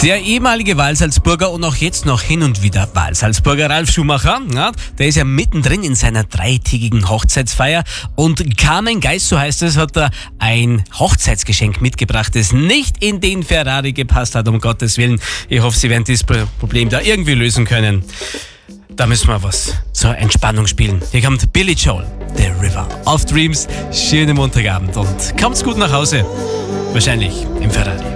Der ehemalige Wahlsalzburger und auch jetzt noch hin und wieder Wahlsalzburger Ralf Schumacher, ja, der ist ja mittendrin in seiner 3-tägigen Hochzeitsfeier und Carmen Geist, so heißt es, hat da ein Hochzeitsgeschenk mitgebracht, das nicht in den Ferrari gepasst hat, um Gottes Willen. Ich hoffe, Sie werden dieses Problem da irgendwie lösen können. Da müssen wir was zur Entspannung spielen. Hier kommt Billy Joel, The River of Dreams. Schönen Montagabend und kommt's gut nach Hause. Wahrscheinlich im Ferrari.